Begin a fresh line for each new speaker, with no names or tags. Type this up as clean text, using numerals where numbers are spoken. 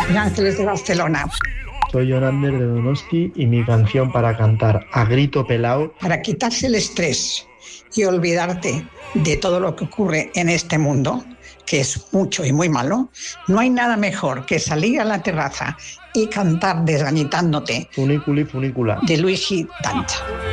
Soy Ángeles de Barcelona.
Soy Yonander de Donosti y mi canción para cantar a grito pelao.
Para quitarse el estrés y olvidarte de todo lo que ocurre en este mundo, que es mucho y muy malo, no hay nada mejor que salir a la terraza y cantar desgañitándote
Funiculi funicula
de Luigi Dante.